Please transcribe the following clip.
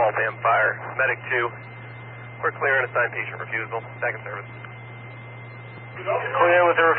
Waltham Fire. Medic 2. We're clear and assigned patient refusal. Second service. Clear with the